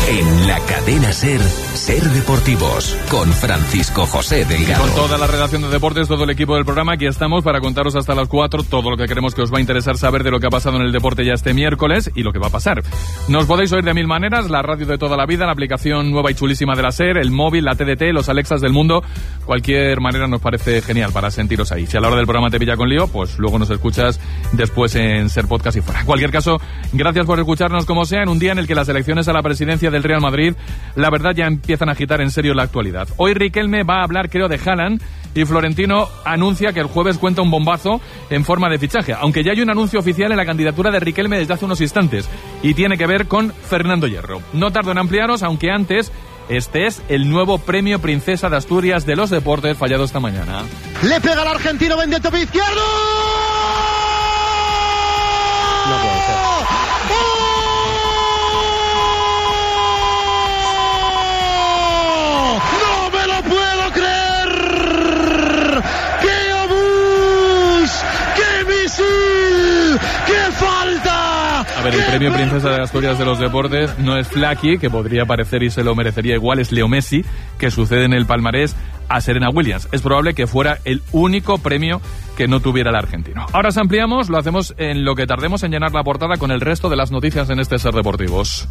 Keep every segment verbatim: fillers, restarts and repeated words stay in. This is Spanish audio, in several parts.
En la cadena SER, SER Deportivos, con Francisco José Delgado. Con toda la redacción de deportes, todo el equipo del programa, aquí estamos para contaros hasta las cuatro todo lo que creemos que os va a interesar saber de lo que ha pasado en el deporte ya este miércoles y lo que va a pasar. Nos podéis oír de mil maneras, la radio de toda la vida, la aplicación nueva y chulísima de la SER, el móvil, la T D T, los Alexas del mundo. Cualquier manera nos parece genial para sentiros ahí. Si a la hora del programa te pilla con lío, pues luego nos escuchas después en SER Podcast y fuera. En cualquier caso, gracias por escucharnos como sea en un día en el que las elecciones a la presidencia del Real Madrid, la verdad, ya empiezan a agitar en serio la actualidad. Hoy Riquelme va a hablar, creo, de Haaland y Florentino anuncia que el jueves cuenta un bombazo en forma de fichaje, aunque ya hay un anuncio oficial en la candidatura de Riquelme desde hace unos instantes y tiene que ver con Fernando Hierro. No tardo en ampliaros, aunque antes, este es el nuevo premio Princesa de Asturias de los deportes fallado esta mañana. Le pega al argentino, vende tope izquierdo. No puede ser. A ver, el premio Princesa de Asturias de los Deportes no es Flaky, que podría parecer y se lo merecería igual, es Leo Messi, que sucede en el palmarés a Serena Williams. Es probable que fuera el único premio que no tuviera el argentino. Ahora os ampliamos, lo hacemos en lo que tardemos en llenar la portada con el resto de las noticias en este SER Deportivos.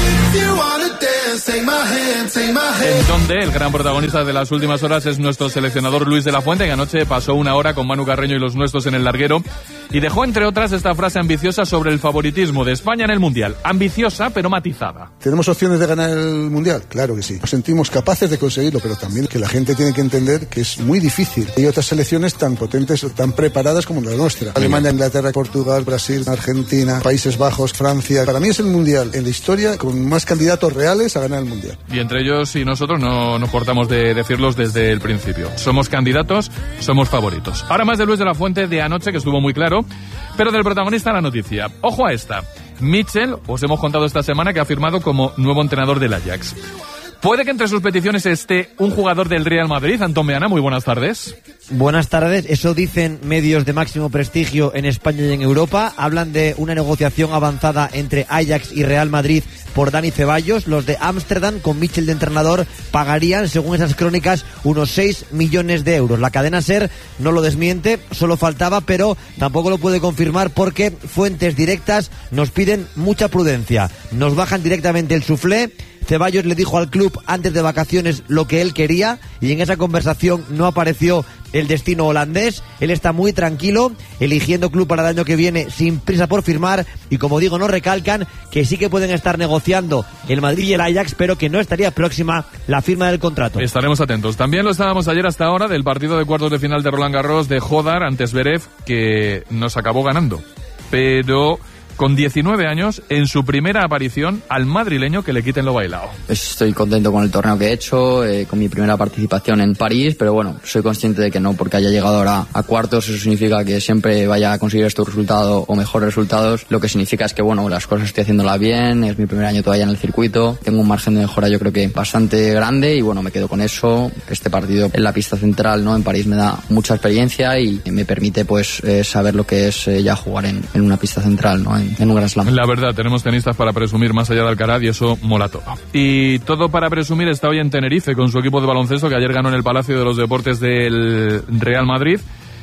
En donde el gran protagonista de las últimas horas es nuestro seleccionador Luis de la Fuente, que anoche pasó una hora con Manu Carreño y los nuestros en el larguero y dejó, entre otras, esta frase ambiciosa sobre el favoritismo de España en el Mundial. Ambiciosa, pero matizada. ¿Tenemos opciones de ganar el Mundial? Claro que sí. Nos sentimos capaces de conseguirlo, pero también que la gente tiene que entender que es muy difícil. Hay otras selecciones tan potentes, tan preparadas como la nuestra. Alemania, Inglaterra, Portugal, Brasil, Argentina, Países Bajos, Francia. Para mí es el Mundial en la historia con más candidatos reales a ganar el Mundial. Y entre ellos y nosotros no nos cortamos de decirlos desde el principio. Somos candidatos, somos favoritos. Ahora más de Luis de la Fuente de anoche, que estuvo muy claro, pero del protagonista la noticia. Ojo a esta. Mitchell, os hemos contado esta semana que ha firmado como nuevo entrenador del Ajax. Puede que entre sus peticiones esté un jugador del Real Madrid. Antón Meana, muy buenas tardes. Buenas tardes, eso dicen medios de máximo prestigio en España y en Europa. Hablan de una negociación avanzada entre Ajax y Real Madrid por Dani Ceballos. Los de Ámsterdam, con Mitchell de entrenador, pagarían, según esas crónicas, unos seis millones de euros. La cadena SER no lo desmiente, solo faltaba, pero tampoco lo puede confirmar porque fuentes directas nos piden mucha prudencia. Nos bajan directamente el suflé. Ceballos le dijo al club antes de vacaciones lo que él quería y en esa conversación no apareció el destino holandés. Él está muy tranquilo, eligiendo club para el año que viene sin prisa por firmar y, como digo, nos recalcan que sí que pueden estar negociando el Madrid y el Ajax, pero que no estaría próxima la firma del contrato. Estaremos atentos. También lo estábamos ayer hasta ahora del partido de cuartos de final de Roland Garros de Jodar ante Zverev, que nos acabó ganando. Pero con diecinueve años, en su primera aparición, al madrileño que le quiten lo bailado. Estoy contento con el torneo que he hecho, eh, con mi primera participación en París, pero bueno, soy consciente de que no porque haya llegado ahora a cuartos, eso significa que siempre vaya a conseguir estos resultados o mejores resultados. Lo que significa es que, bueno, las cosas estoy haciéndolas bien, es mi primer año todavía en el circuito, tengo un margen de mejora yo creo que bastante grande y bueno, me quedo con eso. Este partido en la pista central, ¿no?, en París me da mucha experiencia y me permite pues eh, saber lo que es eh, ya jugar en, en una pista central, ¿no?, en, en un Grand Slam. La verdad, tenemos tenistas para presumir más allá de Alcaraz y eso mola todo. Y todo para presumir está hoy en Tenerife con su equipo de baloncesto que ayer ganó en el Palacio de los Deportes del Real Madrid.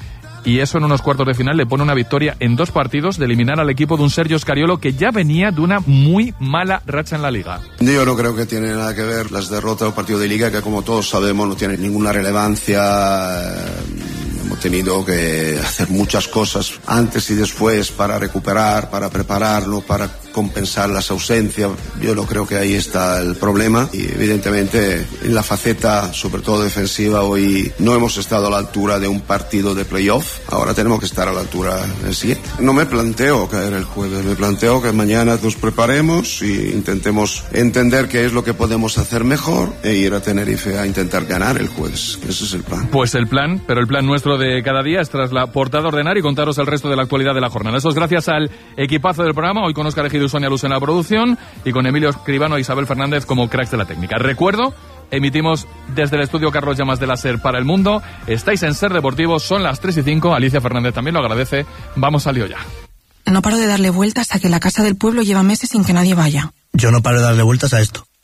Y eso en unos cuartos de final le pone una victoria en dos partidos de eliminar al equipo de un Sergio Scariolo que ya venía de una muy mala racha en la Liga. Yo no creo que tiene nada que ver las derrotas del partido de Liga, que como todos sabemos no tienen ninguna relevancia. Hemos tenido que hacer muchas cosas antes y después para recuperar, para prepararlo, para compensar las ausencias. Yo no creo que ahí está el problema y evidentemente en la faceta, sobre todo defensiva, hoy no hemos estado a la altura de un partido de playoff. Ahora tenemos que estar a la altura del siguiente. No me planteo caer el jueves, me planteo que mañana nos preparemos y intentemos entender qué es lo que podemos hacer mejor e ir a Tenerife a intentar ganar el jueves. Ese es el plan. Pues el plan, pero el plan nuestro de cada día es tras la portada ordenar y contaros el resto de la actualidad de la jornada. Eso es gracias al equipazo del programa, hoy con Óscar Ejido y Sonia Luz en la producción y con Emilio Escribano e Isabel Fernández como cracks de la técnica. Recuerdo, emitimos desde el estudio Carlos Llamas de la SER para el mundo. Estáis en SER Deportivos, son las tres y cinco. Alicia Fernández también lo agradece. Vamos al lío ya. No paro de darle vueltas a que la casa del pueblo lleva meses sin que nadie vaya. Yo no paro de darle vueltas a esto.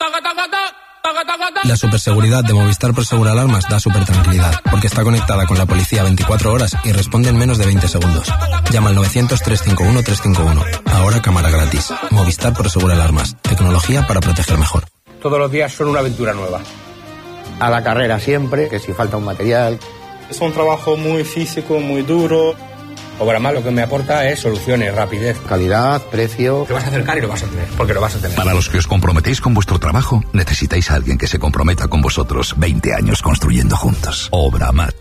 La superseguridad de Movistar Prosegur Alarmas da super tranquilidad, porque está conectada con la policía veinticuatro horas y responde en menos de veinte segundos. Llama al novecientos, trescientos cincuenta y uno, trescientos cincuenta y uno. Ahora cámara gratis. Movistar Prosegur Alarmas. Tecnología para proteger mejor. Todos los días son una aventura nueva. A la carrera siempre, que si falta un material. Es un trabajo muy físico, muy duro. Obramat lo que me aporta es soluciones, rapidez, calidad, precio. Te vas a acercar y lo vas a tener, porque lo vas a tener. Para los que os comprometéis con vuestro trabajo, necesitáis a alguien que se comprometa con vosotros. veinte años construyendo juntos. Obramat.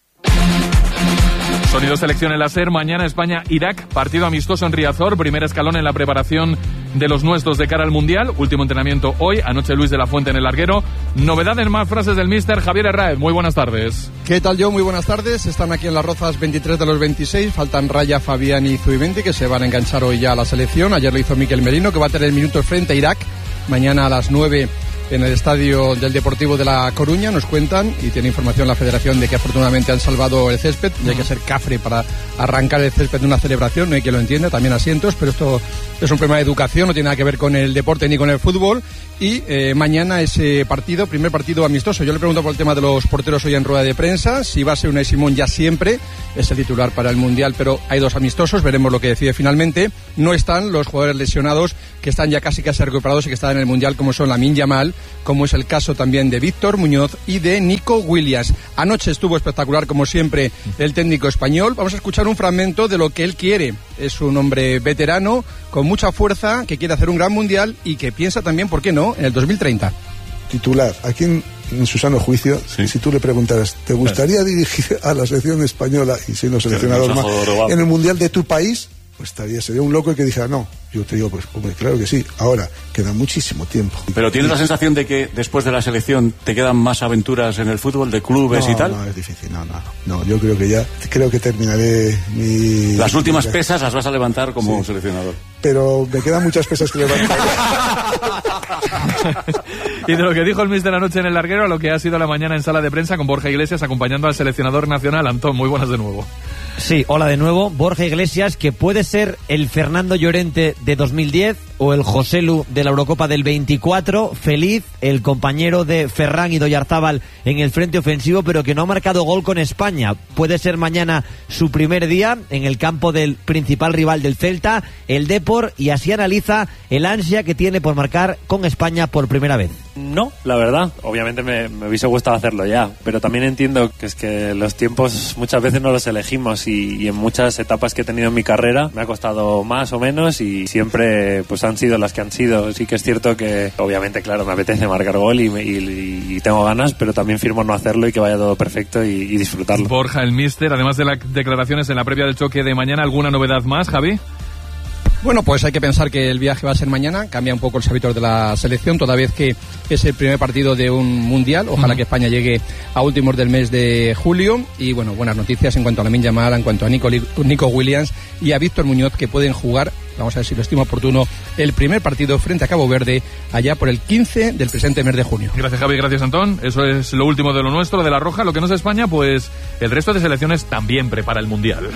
Sonido selección en la SER. Mañana España-Irak, partido amistoso en Riazor, primer escalón en la preparación de los nuestros de cara al Mundial. Último entrenamiento hoy, anoche Luis de la Fuente en el larguero. Novedades, más frases del míster Javier Herráez. Muy buenas tardes. ¿Qué tal, Joe? Muy buenas tardes. Están aquí en Las Rozas veintitrés de los veintiséis. Faltan Raya, Fabián y Zubimendi, que se van a enganchar hoy ya a la selección. Ayer lo hizo Miquel Merino, que va a tener minutos frente a Irak. Mañana a las nueve en el estadio del Deportivo de La Coruña, nos cuentan, y tiene información la Federación de que afortunadamente han salvado el césped, y hay que ser cafre para arrancar el césped de una celebración, no hay quien lo entienda, también asientos, pero esto es un problema de educación, no tiene nada que ver con el deporte ni con el fútbol. Y eh, mañana ese partido, primer partido amistoso. Yo le pregunto por el tema de los porteros hoy en rueda de prensa, si va a ser Unai Simón ya siempre, es el titular para el Mundial, pero hay dos amistosos, veremos lo que decide finalmente. No están los jugadores lesionados, que están ya casi casi recuperados y que están en el Mundial, como son Lamine Yamal, como es el caso también de Víctor Muñoz y de Nico Williams. Anoche estuvo espectacular, como siempre, el técnico español. Vamos a escuchar un fragmento de lo que él quiere. Es un hombre veterano, con mucha fuerza, que quiere hacer un gran Mundial y que piensa también, ¿por qué no?, en el dos mil treinta. Titular, aquí en, en su sano juicio, sí. Si tú le preguntaras, ¿te gustaría dirigir a la selección española y siendo seleccionador más en el Mundial de tu país? Pues estaría, sería un loco el que dijera no. Yo te digo, pues hombre, claro que sí. Ahora, queda muchísimo tiempo. Pero ¿tienes la sensación de que después de la selección te quedan más aventuras en el fútbol, de clubes no, y tal? No, es difícil, no, no. No, yo creo que ya, creo que terminaré mi... Las últimas pesas las vas a levantar como sí. seleccionador. Pero me quedan muchas pesas que levantar. Y de lo que dijo el míster anoche en el larguero a lo que ha sido la mañana en sala de prensa con Borja Iglesias acompañando al seleccionador nacional. Antón, muy buenas de nuevo. Sí, hola de nuevo. Borja Iglesias, que puede ser el Fernando Llorente de dos mil diez o el Joselu de la Eurocopa del veinticuatro. Feliz, el compañero de Ferran y Oyarzábal en el frente ofensivo, pero que no ha marcado gol con España. Puede ser mañana su primer día en el campo del principal rival del Celta, el Depor, y así analiza el ansia que tiene por marcar con España por primera vez. No, la verdad, obviamente me, me hubiese gustado hacerlo ya, pero también entiendo que es que los tiempos muchas veces no los elegimos y, y en muchas etapas que he tenido en mi carrera me ha costado más o menos y siempre pues han sido las que han sido. Sí que es cierto que obviamente, claro, me apetece marcar gol y, y, y tengo ganas, pero también firmo no hacerlo y que vaya todo perfecto y, y disfrutarlo. Borja, el míster, además de las declaraciones en la previa del choque de mañana, ¿alguna novedad más, Javi? Bueno, pues hay que pensar que el viaje va a ser mañana, cambia un poco los hábitos de la selección, toda vez que es el primer partido de un mundial, ojalá uh-huh. que España llegue a últimos del mes de julio, y bueno, buenas noticias en cuanto a Lamine Yamal, en cuanto a Nico, Nico Williams y a Víctor Muñoz, que pueden jugar, vamos a ver si lo estimo oportuno, el primer partido frente a Cabo Verde, allá por el quince del presente mes de junio. Gracias, Javi, gracias, Antón. Eso es lo último de lo nuestro, de La Roja. Lo que no es España, pues el resto de selecciones también prepara el mundial.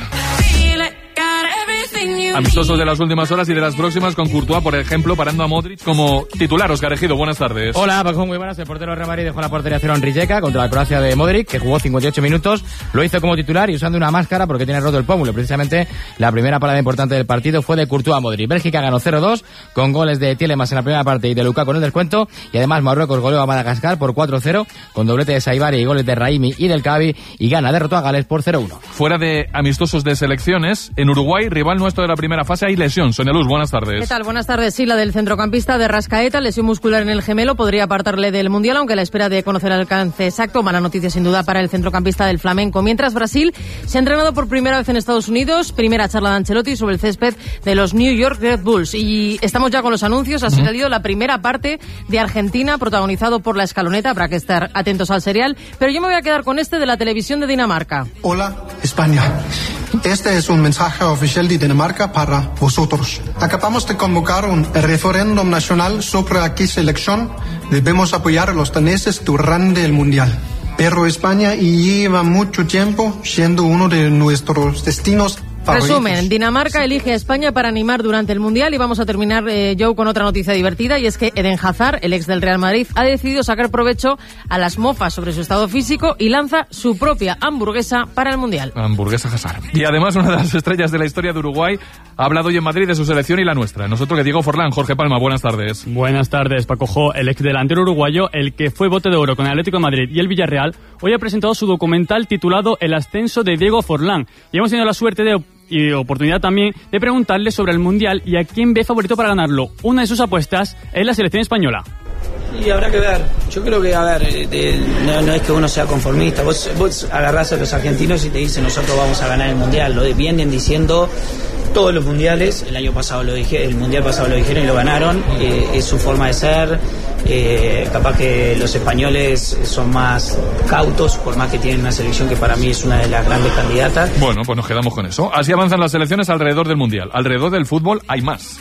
Amistosos de las últimas horas y de las próximas, con Courtois, por ejemplo, parando a Modric como titular. Oscar Ejido, buenas tardes. Hola, Paco, muy buenas. El portero Real Madrid dejó la portería cero en Rijeka contra la Croacia de Modric, que jugó cincuenta y ocho minutos. Lo hizo como titular y usando una máscara porque tiene roto el pómulo. Precisamente la primera parada importante del partido fue de Courtois a Modric. Bélgica ganó cero dos con goles de Tielemans en la primera parte y de Lukaku en el descuento. Y además Marruecos goleó a Madagascar por cuatro cero con doblete de Saibari y goles de Raimi y del Cavi, y gana, derrotó a Gales por cero uno. Fuera de amistosos de selecciones, en Uruguay, rival nuestro de la primera fase, hay lesión. Sonia Luz, buenas tardes. ¿Qué tal? Buenas tardes. Sí, la del centrocampista de Rascaeta, lesión muscular en el gemelo, podría apartarle del Mundial, aunque a la espera de conocer el alcance exacto. Mala noticia sin duda para el centrocampista del Flamenco. Mientras Brasil se ha entrenado por primera vez en Estados Unidos, primera charla de Ancelotti sobre el césped de los New York Red Bulls. Y estamos ya con los anuncios. Ha uh-huh. salido la primera parte de Argentina, protagonizado por La Escaloneta. Habrá que estar atentos al serial. Pero yo me voy a quedar con este de la televisión de Dinamarca. Hola, España. Este es un mensaje oficial de Dinamarca para vosotros. Acabamos de convocar un referéndum nacional sobre la selección. Debemos apoyar a los daneses durante el Mundial. Pero España lleva mucho tiempo siendo uno de nuestros destinos Resumen, Dinamarca elige a España para animar durante el Mundial y vamos a terminar, eh, Joe, con otra noticia divertida y es que Eden Hazard, el ex del Real Madrid, ha decidido sacar provecho a las mofas sobre su estado físico y lanza su propia hamburguesa para el Mundial. Hamburguesa Hazard. Y además una de las estrellas de la historia de Uruguay ha hablado hoy en Madrid de su selección y la nuestra. Nosotros que Diego Forlán, Jorge Palma, buenas tardes. Buenas tardes, Paco Jo, el ex delantero uruguayo, el que fue bote de oro con el Atlético de Madrid y el Villarreal, hoy ha presentado su documental titulado El ascenso de Diego Forlán. Y hemos tenido la suerte de y oportunidad también de preguntarle sobre el Mundial y a quién ve favorito para ganarlo. Una de sus apuestas es la selección española. Y habrá que ver. Yo creo que, a ver, de, no, no es que uno sea conformista. Vos, vos agarrás a los argentinos y te dicen nosotros vamos a ganar el Mundial. Lo vienen diciendo todos los mundiales. El año pasado lo dije, el Mundial pasado lo dijeron y lo ganaron. Eh, es su forma de ser. Eh, capaz que los españoles son más cautos, por más que tienen una selección que para mí es una de las grandes candidatas. Bueno, pues nos quedamos con eso. Así avanzan las selecciones alrededor del Mundial. Alrededor del fútbol hay más.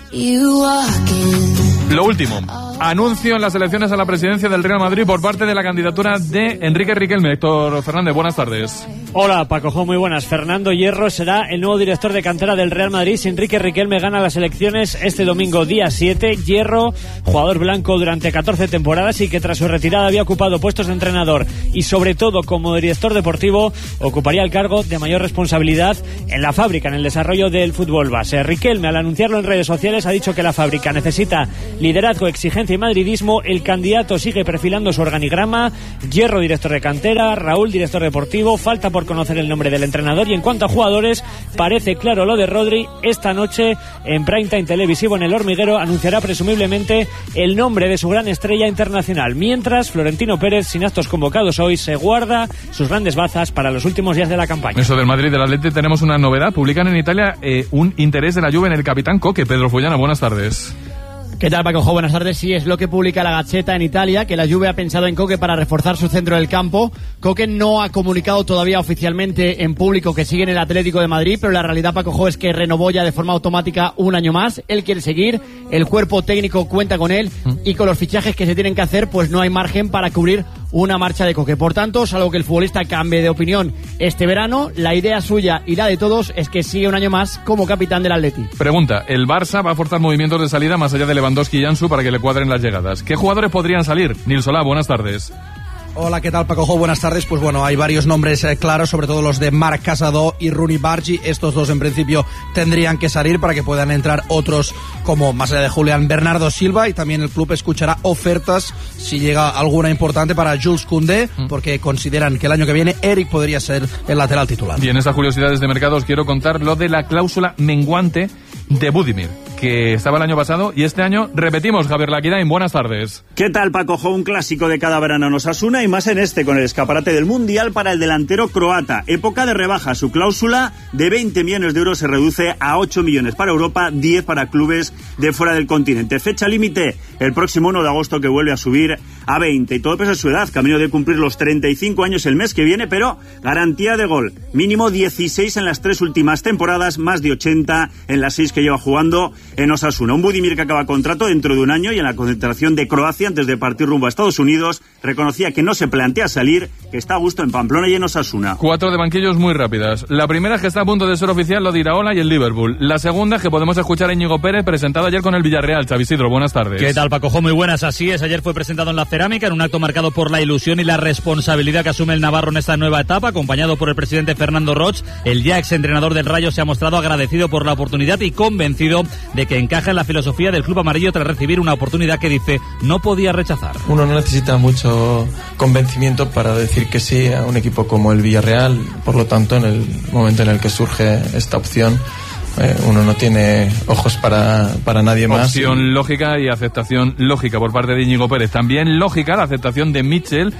Lo último, anuncio en las elecciones a la presidencia del Real Madrid por parte de la candidatura de Enrique Riquelme. Héctor Fernández, buenas tardes. Hola, Paco Jo, muy buenas. Fernando Hierro será el nuevo director de cantera del Real Madrid si Enrique Riquelme gana las elecciones este domingo día siete. Hierro, jugador blanco durante catorce temporadas y que tras su retirada había ocupado puestos de entrenador y sobre todo como director deportivo ocuparía el cargo de mayor responsabilidad en la fábrica, en el desarrollo del fútbol base. Riquelme, al anunciarlo en redes sociales, ha dicho que la fábrica necesita liderazgo, exigencia y madridismo. El candidato sigue perfilando su organigrama. Hierro, director de cantera, Raúl, director deportivo. Falta por conocer el nombre del entrenador y en cuanto a jugadores, parece claro lo de Rodri. Esta noche en Prime Time televisivo en El Hormiguero anunciará presumiblemente el nombre de su gran estrella internacional. Mientras, Florentino Pérez, sin actos convocados hoy, se guarda sus grandes bazas para los últimos días de la campaña. Eso del Madrid y del Atleti, tenemos una novedad. Publican en Italia eh, un interés de la Juve en el capitán Coque. Pedro Follana, buenas tardes. ¿Qué tal, Paco Jo? Buenas tardes. Sí, es lo que publica la Gazzetta en Italia, que la Juve ha pensado en Coque para reforzar su centro del campo. Coque no ha comunicado todavía oficialmente en público que sigue en el Atlético de Madrid, pero la realidad, Paco Jo, es que renovó ya de forma automática un año más. Él quiere seguir, el cuerpo técnico cuenta con él y con los fichajes que se tienen que hacer, pues no hay margen para cubrir una marcha de Coque. Por tanto, salvo que el futbolista cambie de opinión este verano, la idea suya y la de todos es que sigue un año más como capitán del Atleti. Pregunta, ¿el Barça va a forzar movimientos de salida más allá de Lewandowski y Ansu para que le cuadren las llegadas? ¿Qué jugadores podrían salir? Nil Solá, buenas tardes. Hola, ¿qué tal, Paco Jo? Buenas tardes. Pues bueno, hay varios nombres eh, claros, sobre todo los de Marc Casado y Rooney Bargi. Estos dos en principio tendrían que salir para que puedan entrar otros como, más allá de Julián, Bernardo Silva, y también el club escuchará ofertas si llega alguna importante para Jules Koundé, porque consideran que el año que viene Eric podría ser el lateral titular. Y en esas curiosidades de mercado os quiero contar lo de la cláusula menguante de Budimir, que estaba el año pasado y este año repetimos. Javier Laquidain, buenas tardes. ¿Qué tal, Paco Jo? Un clásico de cada verano en Osasuna y más en este, con el escaparate del Mundial para el delantero croata. Época de rebaja, su cláusula de veinte millones de euros se reduce a ocho millones para Europa, diez para clubes de fuera del continente. Fecha límite, el próximo uno de agosto, que vuelve a subir a veinte. Y todo pese a su edad, camino de cumplir los treinta y cinco años el mes que viene, pero garantía de gol. Mínimo dieciséis en las tres últimas temporadas, más de ochenta en las seis que lleva jugando en Osasuna. Un Budimir que acaba contrato dentro de un año y en la concentración de Croacia, antes de partir rumbo a Estados Unidos, reconocía que no se plantea salir, que está a gusto en Pamplona y en Osasuna. Cuatro de banquillos muy rápidas. La primera es que está a punto de ser oficial lo de Iraola y el Liverpool. La segunda es que podemos escuchar a Íñigo Pérez, presentado ayer con el Villarreal. Xavi Isidro, buenas tardes. ¿Qué tal, Paco Jo? Muy buenas. Así es, ayer fue presentado en la Cerámica en un acto marcado por la ilusión y la responsabilidad que asume el navarro en esta nueva etapa, acompañado por el presidente Fernando Roig. El ya exentrenador del Rayo se ha mostrado agradecido por la oportunidad y convencido de que encaja en la filosofía del club amarillo tras recibir una oportunidad que dice no podía rechazar. Uno no necesita mucho convencimiento para decir que sí a un equipo como el Villarreal, por lo tanto en el momento en el que surge esta opción eh, uno no tiene ojos para, para nadie más. Opción lógica y aceptación lógica por parte de Íñigo Pérez. También lógica la aceptación de Mitchell,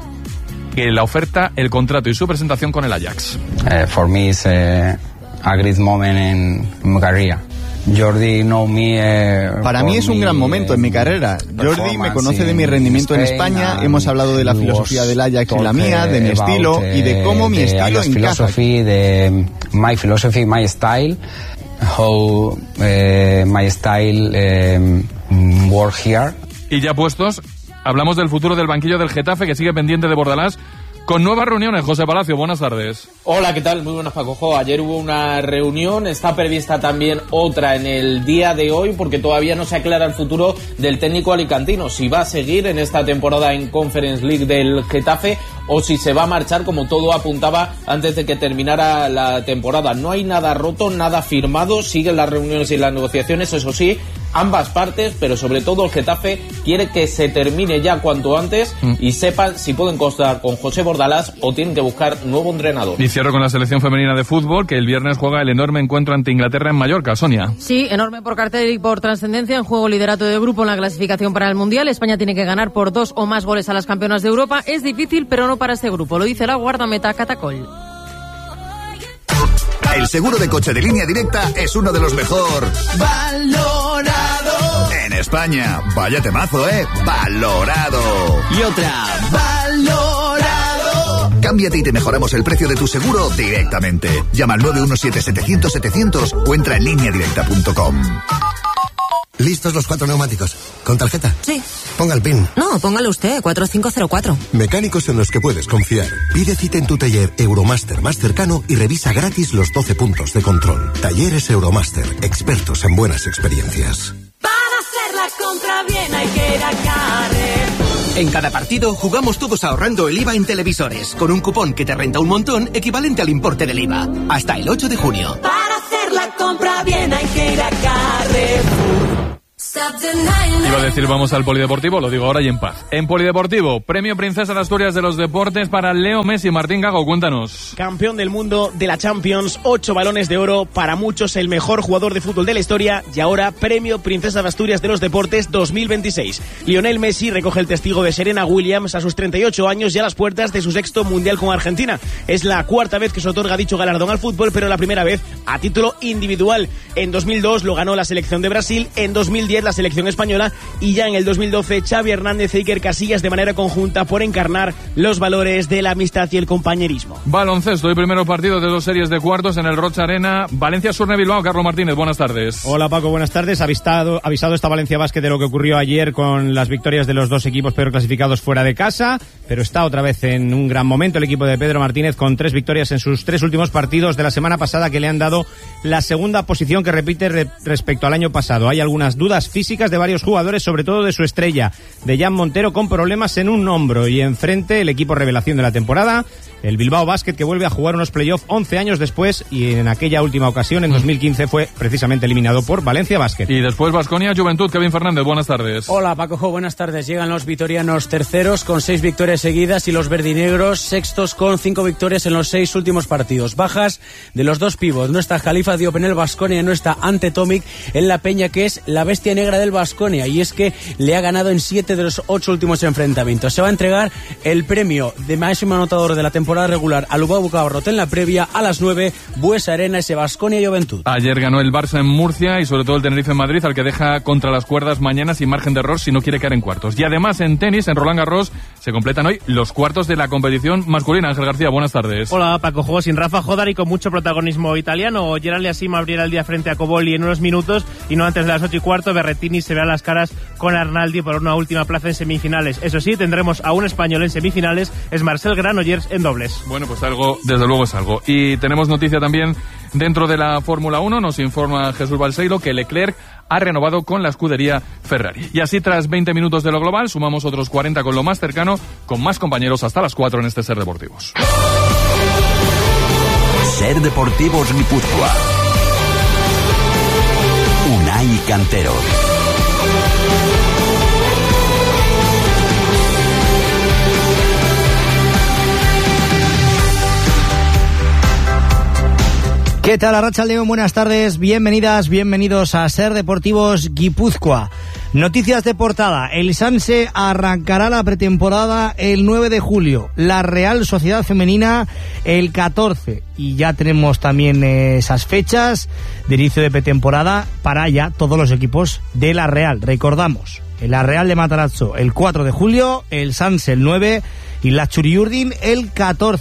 que la oferta, el contrato y su presentación con el Ajax. Uh, for me it's uh, a great moment in my career. Jordi know me, eh, Para mí es un gran momento en mi carrera. Jordi me conoce de mi rendimiento en España, hemos hablado de la filosofía del Ajax y la mía, de mi estilo y de cómo mi estilo encaja. De my philosophy, my style, how uh, my style um, work here. Y ya puestos, hablamos del futuro del banquillo del Getafe, que sigue pendiente de Bordalás, con nuevas reuniones. José Palacio, buenas tardes. Hola, ¿qué tal? Muy buenas, Paco. Jo, ayer hubo una reunión, está prevista también otra en el día de hoy, porque todavía no se aclara el futuro del técnico alicantino, si va a seguir en esta temporada en Conference League del Getafe o si se va a marchar, como todo apuntaba antes de que terminara la temporada. No hay nada roto, nada firmado, siguen las reuniones y las negociaciones, eso sí, ambas partes, pero sobre todo el Getafe quiere que se termine ya cuanto antes mm. y sepan si pueden contar con José Bordalás o tienen que buscar nuevo entrenador. Y cierro con la selección femenina de fútbol, que el viernes juega el enorme encuentro ante Inglaterra en Mallorca. Sonia. Sí, enorme por cartel y por trascendencia, en juego liderato de grupo en la clasificación para el Mundial. España tiene que ganar por dos o más goles a las campeonas de Europa. Es difícil, pero no para este grupo, lo dice la guardameta Catacol. El seguro de coche de Línea Directa es uno de los mejor valorado en España. Vaya temazo, ¿eh? Valorado. Y otra, valorado. Cámbiate y te mejoramos el precio de tu seguro directamente. Llama al nueve uno siete, setecientos, setecientos o entra en línea directa punto com. ¿Listos los cuatro neumáticos? ¿Con tarjeta? Sí. Ponga el PIN. No, póngalo usted, cuatro cinco cero cuatro. Mecánicos en los que puedes confiar. Pide cita en tu taller Euromaster más cercano y revisa gratis los doce puntos de control. Talleres Euromaster, expertos en buenas experiencias. Para hacer la compra bien hay que ir a Carrefour. En cada partido jugamos todos ahorrando el I V A en televisores, con un cupón que te renta un montón equivalente al importe del I V A. Hasta el ocho de junio. Para hacer la compra bien hay que ir a Carrefour. Iba a decir vamos al polideportivo, lo digo ahora y en paz. En polideportivo, premio Princesa de Asturias de los Deportes para Leo Messi. Martín Gago, cuéntanos. Campeón del mundo de la Champions, ocho balones de oro, para muchos el mejor jugador de fútbol de la historia, y ahora premio Princesa de Asturias de los Deportes dos mil veintiséis. Lionel Messi recoge el testigo de Serena Williams a sus treinta y ocho años y a las puertas de su sexto mundial con Argentina. Es la cuarta vez que se otorga dicho galardón al fútbol, pero la primera vez a título individual. En dos mil dos lo ganó la selección de Brasil, en dos mil diez la selección española y ya en el dos mil doce Xavi Hernández e Iker Casillas de manera conjunta por encarnar los valores de la amistad y el compañerismo. Baloncesto y primero partido de dos series de cuartos en el Rocha Arena. Valencia Surne Bilbao. Carlos Martínez, buenas tardes. Hola Paco, buenas tardes. Avisado, avisado está Valencia Basket de lo que ocurrió ayer con las victorias de los dos equipos peor clasificados fuera de casa, pero está otra vez en un gran momento el equipo de Pedro Martínez con tres victorias en sus tres últimos partidos de la semana pasada que le han dado la segunda posición que repite re- respecto al año pasado. Hay algunas dudas físicas de varios jugadores, sobre todo de su estrella, de Jan Montero, con problemas en un hombro, y enfrente el equipo revelación de la temporada, el Bilbao Basket, que vuelve a jugar unos playoffs once años después, y en aquella última ocasión, en dos mil quince, fue precisamente eliminado por Valencia Basket. Y después Baskonia Juventud. Kevin Fernández, buenas tardes. Hola Paco, buenas tardes. Llegan los vitorianos terceros con seis victorias seguidas y los verdinegros sextos con cinco victorias en los seis últimos partidos. Bajas de los dos pivots. No está Jalifa Diop en el Baskonia, no está Ante Tomic en la Peña, que es la bestia negra del Baskonia, y es que le ha ganado en siete de los ocho últimos enfrentamientos. Se va a entregar el premio de máximo anotador de la temporada regular a Lubao Bucabarrot en la previa a las nueve, Buesa Arena, ese Baskonia Juventud. Ayer ganó el Barça en Murcia y sobre todo el Tenerife en Madrid, al que deja contra las cuerdas mañana sin margen de error si no quiere quedar en cuartos. Y además en tenis, en Roland Garros, se completan hoy los cuartos de la competición masculina. Ángel García, buenas tardes. Hola Paco, juego sin Rafa Jodar y con mucho protagonismo italiano. Gerald Yassim abrirá el día frente a Cobolli en unos minutos y no antes de las ocho y cuarto. Berrettini se verá las caras con Arnaldi por una última plaza en semifinales. Eso sí, tendremos a un español en semifinales, es Marcel Granollers en dobles. Bueno, pues algo, desde luego es algo. Y tenemos noticia también dentro de la Fórmula uno, nos informa Jesús Balseiro que Leclerc ha renovado con la escudería Ferrari. Y así, tras veinte minutos de lo global, sumamos otros cuarenta con lo más cercano, con más compañeros hasta las cuatro en este Ser Deportivos. Ser Deportivos Guipúzcoa. Unai Cantero. ¿Qué tal, Arratsaldeon? Buenas tardes, bienvenidas, bienvenidos a Ser Deportivos Guipúzcoa. Noticias de portada: el Sanse arrancará la pretemporada el nueve de julio, la Real Sociedad Femenina el catorce, y ya tenemos también esas fechas de inicio de pretemporada para ya todos los equipos de la Real. Recordamos, la Real de Matarazzo el cuatro de julio, el Sanse el nueve y la Churiurdin el catorce.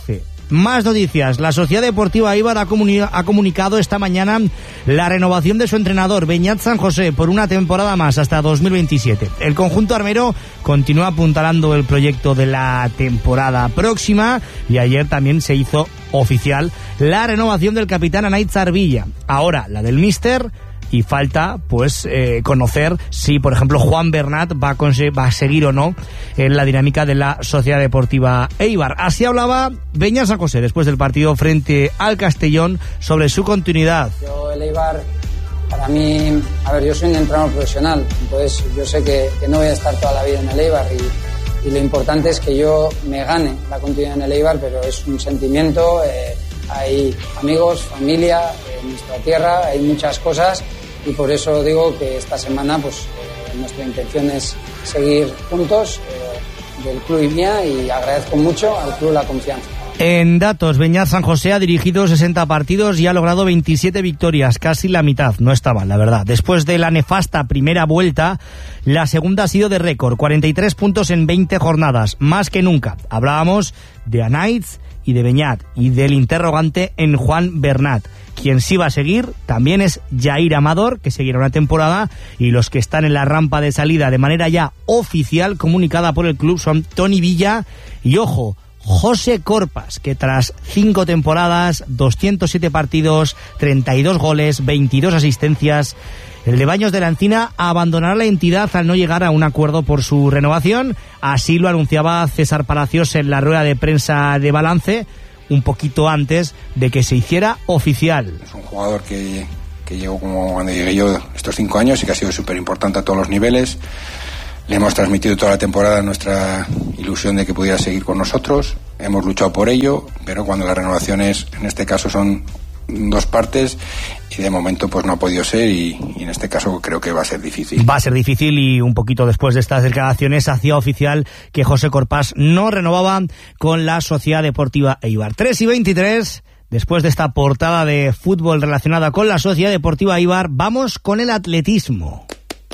Más noticias. La Sociedad Deportiva Eibar ha, comuni- ha comunicado esta mañana la renovación de su entrenador, Beñat San José, por una temporada más hasta dos mil veintisiete. El conjunto armero continúa apuntalando el proyecto de la temporada próxima y ayer también se hizo oficial la renovación del capitán Anaitz Arvilla. Ahora la del míster. Y falta, pues, eh, conocer si, por ejemplo, Juan Bernat va a, cons- va a seguir o no en la dinámica de la Sociedad Deportiva Eibar. Así hablaba Beñat San José después del partido frente al Castellón sobre su continuidad. Yo, el Eibar, para mí, a ver, yo soy un entrenador profesional, entonces yo sé que, que no voy a estar toda la vida en el Eibar y, y lo importante es que yo me gane la continuidad en el Eibar, pero es un sentimiento, eh, hay amigos, familia, eh, en nuestra tierra, hay muchas cosas. Y por eso digo que esta semana pues eh, nuestra intención es seguir juntos eh, del club y mía y agradezco mucho al club la confianza. En datos, Beñat San José ha dirigido sesenta partidos y ha logrado veintisiete victorias, casi la mitad. No está mal, la verdad. Después de la nefasta primera vuelta, la segunda ha sido de récord, cuarenta y tres puntos en veinte jornadas, más que nunca. Hablábamos de Anaitz y de Beñat y del interrogante en Juan Bernat. Quien sí va a seguir también es Jair Amador, que seguirá una temporada, y los que están en la rampa de salida de manera ya oficial comunicada por el club son Toni Villa y, ojo, José Corpas, que tras cinco temporadas, doscientos siete partidos, treinta y dos goles, veintidós asistencias, el de Baños de la Encina abandonará la entidad al no llegar a un acuerdo por su renovación. Así lo anunciaba César Palacios en la rueda de prensa de balance, un poquito antes de que se hiciera oficial. Es un jugador que, que llegó como cuando llegué yo estos cinco años y que ha sido súper importante a todos los niveles. Le hemos transmitido toda la temporada nuestra ilusión de que pudiera seguir con nosotros. Hemos luchado por ello, pero cuando las renovaciones, en este caso, son dos partes y de momento pues no ha podido ser y, y en este caso creo que va a ser difícil. Va a ser difícil y un poquito después de estas declaraciones hacía oficial que José Corpas no renovaba con la Sociedad Deportiva Eibar. tres y veintitrés, después de esta portada de fútbol relacionada con la Sociedad Deportiva Eibar, vamos con el atletismo.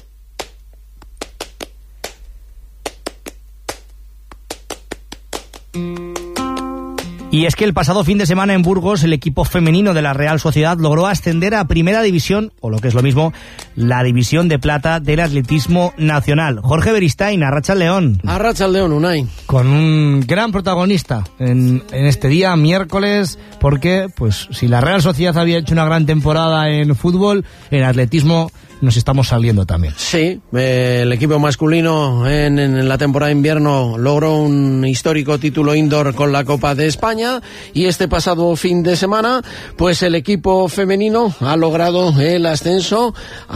Y es que el pasado fin de semana en Burgos el equipo femenino de la Real Sociedad logró ascender a Primera División, o lo que es lo mismo, la División de Plata del Atletismo Nacional. Jorge Beristain, Arratsaldeon. Arratsaldeon, Unai. Con un gran protagonista en, en este día, miércoles, porque pues si la Real Sociedad había hecho una gran temporada en fútbol, en atletismo nos estamos saliendo también. Sí, eh, el equipo masculino en, en la temporada de invierno logró un histórico título indoor con la Copa de España y este pasado fin de semana pues el equipo femenino ha logrado el ascenso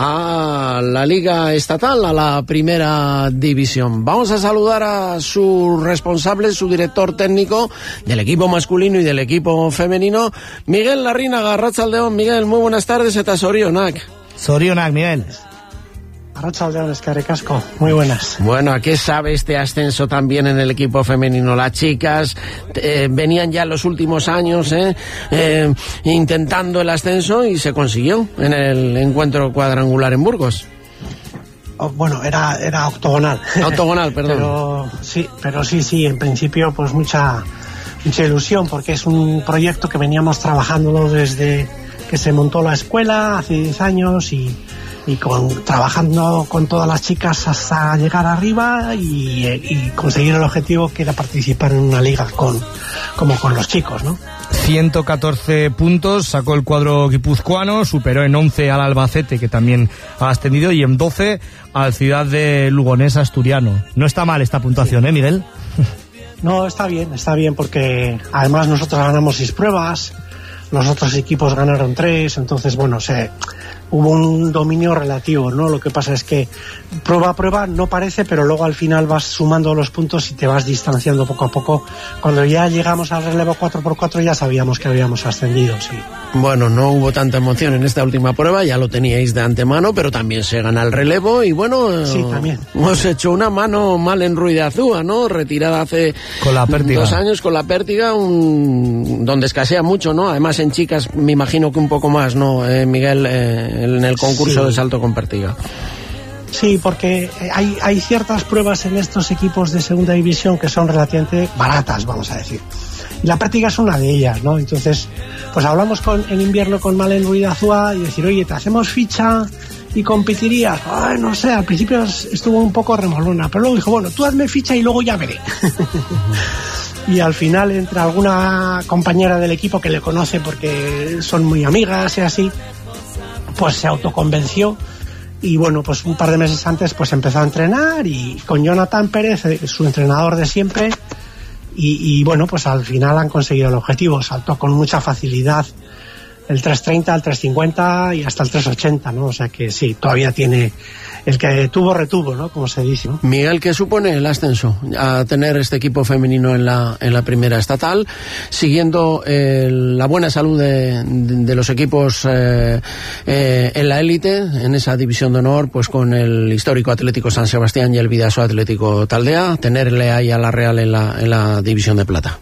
a la Liga Estatal, a la Primera División. Vamos a saludar a su responsable, su director técnico del equipo masculino y del equipo femenino, Miguel Larrinaga. Arratsaldeon, Miguel, muy buenas tardes, eta zorionak. Zorionak, Miguel. Arratsaldeon, eskerrik asko, muy buenas. Bueno, ¿a qué sabe este ascenso también en el equipo femenino? Las chicas eh, venían ya en los últimos años eh, eh, intentando el ascenso y se consiguió en el encuentro cuadrangular en Burgos. Oh, bueno, era, era octogonal. Octogonal, perdón. Pero sí, pero sí, sí, en principio pues mucha, mucha ilusión porque es un proyecto que veníamos trabajándolo desde que se montó la escuela hace diez años y, y con, trabajando con todas las chicas hasta llegar arriba y, y conseguir el objetivo que era participar en una liga con, como con los chicos, ¿no? ciento catorce puntos sacó el cuadro guipuzcoano, superó en once al Albacete, que también ha ascendido, y en doce al Ciudad de Lugonés asturiano. No está mal esta puntuación, ¿eh, Miguel? No, está bien, está bien, porque además nosotros ganamos seis pruebas, los otros equipos ganaron tres, entonces, bueno, se, hubo un dominio relativo, ¿no? Lo que pasa es que prueba a prueba no parece, pero luego al final vas sumando los puntos y te vas distanciando poco a poco. Cuando ya llegamos al relevo cuatro por cuatro ya sabíamos que habíamos ascendido, sí. Bueno, no hubo tanta emoción en esta última prueba, ya lo teníais de antemano, pero también se gana el relevo y bueno, sí, también. Hemos hecho una mano mal en Ruiz de Azúa, ¿no? Retirada hace con la pértiga. dos años con la pértiga, un... donde escasea mucho, ¿no? Además en chicas me imagino que un poco más, ¿no, eh, Miguel? Eh, en el concurso sí. de salto con pértiga. Sí, porque hay, hay ciertas pruebas en estos equipos de segunda división que son relativamente baratas, vamos a decir. y la práctica es una de ellas, ¿no? Entonces, pues hablamos con, en invierno con Malen Ruiz de Azúa y decir, oye, ¿te hacemos ficha y competirías? Ay, no sé, al principio estuvo un poco remolona, pero luego dijo, bueno, tú hazme ficha y luego ya veré. Y al final, entre alguna compañera del equipo que le conoce porque son muy amigas y así, pues se autoconvenció. Y bueno, pues un par de meses antes pues empezó a entrenar y con Jonathan Pérez, su entrenador de siempre, y, y bueno, pues al final han conseguido el objetivo. Saltó con mucha facilidad el tres treinta, el tres cincuenta y hasta el tres ochenta, ¿no? O sea que sí, todavía tiene... El que tuvo, retuvo, ¿no? Como se dice, ¿no? Miguel, ¿qué supone el ascenso a tener este equipo femenino en la en la primera estatal, siguiendo eh, la buena salud de, de, de los equipos eh, eh, en la élite, en esa división de honor, pues con el histórico Atlético San Sebastián y el Vidaso Atlético Taldea, tenerle ahí a la Real en la, en la división de plata?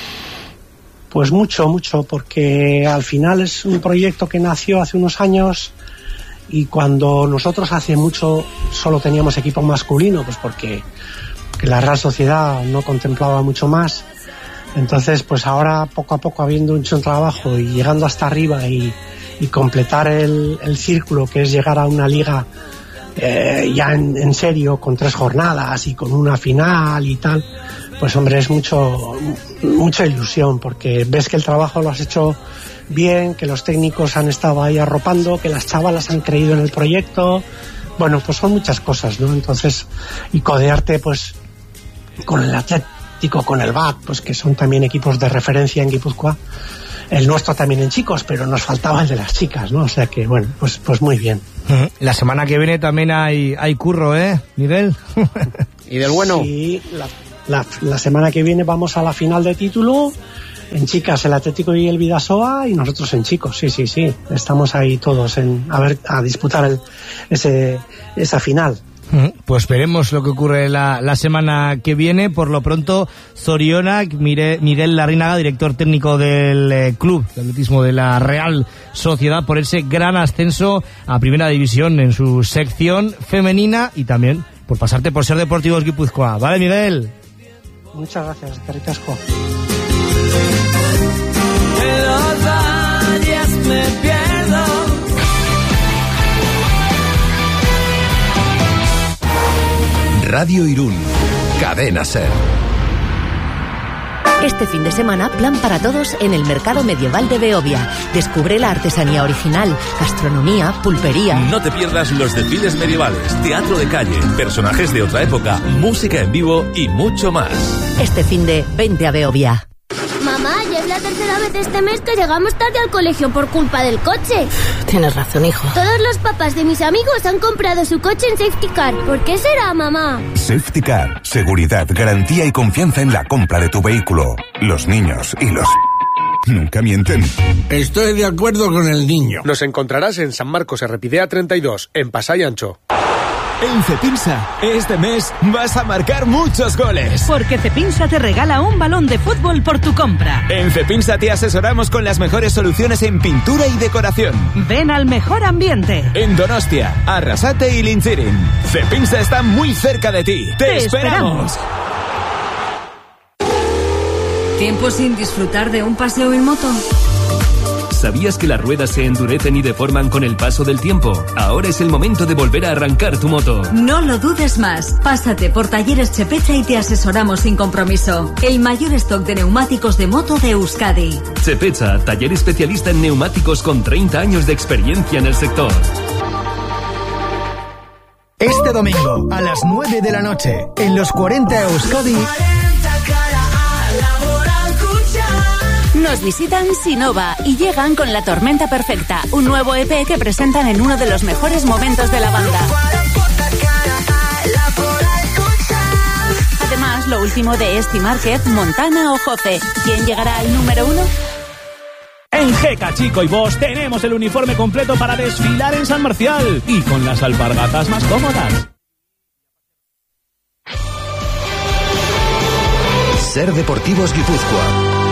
Pues mucho, mucho, porque al final es un proyecto que nació hace unos años. Y cuando nosotros hace mucho solo teníamos equipo masculino, pues porque, porque la Real Sociedad no contemplaba mucho más, entonces pues ahora poco a poco habiendo hecho un trabajo y llegando hasta arriba y, y completar el, el círculo, que es llegar a una liga eh, ya en, en serio, con tres jornadas y con una final y tal, pues hombre, es mucho mucha ilusión, porque ves que el trabajo lo has hecho bien, que los técnicos han estado ahí arropando, que las chavalas han creído en el proyecto. Bueno, pues son muchas cosas, ¿no? Entonces, y codearte pues con el Atlético, con el B A C, pues que son también equipos de referencia en Guipúzcoa, el nuestro también en chicos, pero nos faltaba el de las chicas, ¿no? O sea que bueno, pues pues muy bien. La semana que viene también hay hay curro, ¿eh, Miguel? ¿Y del bueno? Sí, la, la, la semana que viene vamos a la final de título. En chicas el Atlético y el Vidasoa, y nosotros en chicos, sí, sí, sí. Estamos ahí todos en a ver a disputar el, ese esa final. Pues veremos lo que ocurre la, la semana que viene. Por lo pronto, Zorionak, Miguel Larrinaga, director técnico del eh, club de atletismo de la Real Sociedad, por ese gran ascenso a Primera División en su sección femenina, y también por pasarte por Ser Deportivos Guipúzcoa. ¿Vale, Miguel? Muchas gracias, qué ricasco. En los valles me pierdo. Radio Irún, Cadena Ser. Este fin de semana, plan para todos en el Mercado Medieval de Beovia. Descubre la artesanía original, gastronomía, pulpería. No te pierdas los desfiles medievales, teatro de calle, personajes de otra época, música en vivo y mucho más. Este fin de vente a Beovia. Mamá, ya es la tercera vez este mes que llegamos tarde al colegio por culpa del coche. Tienes razón, hijo. Todos los papás de mis amigos han comprado su coche en Safety Car. ¿Por qué será, mamá? Safety Car. Seguridad, garantía y confianza en la compra de tu vehículo. Los niños y los... nunca mienten. Estoy de acuerdo con el niño. Nos encontrarás en San Marcos Errepidea treinta y dos, en Pasay Ancho. En Cepinsa, este mes vas a marcar muchos goles. Porque Cepinsa te regala un balón de fútbol por tu compra. En Cepinsa te asesoramos con las mejores soluciones en pintura y decoración. Ven al mejor ambiente. En Donostia, Arrasate y Linchirin. Cepinsa está muy cerca de ti. ¡Te, te esperamos! esperamos! ¿Tiempo sin disfrutar de un paseo en moto? ¿Sabías que las ruedas se endurecen y deforman con el paso del tiempo? Ahora es el momento de volver a arrancar tu moto. No lo dudes más. Pásate por Talleres Chepecha y te asesoramos sin compromiso. El mayor stock de neumáticos de moto de Euskadi. Chepecha, taller especialista en neumáticos con treinta años de experiencia en el sector. Este domingo, a las nueve de la noche, en los cuarenta Euskadi... Nos visitan Sinova y llegan con La Tormenta Perfecta, un nuevo E P que presentan en uno de los mejores momentos de la banda. Además, lo último de Esti Márquez, Montana o Jose. ¿Quién llegará al número uno? En G K Chico y Bosch tenemos el uniforme completo para desfilar en San Marcial y con las alpargatas más cómodas. Ser Deportivos Guipúzcoa.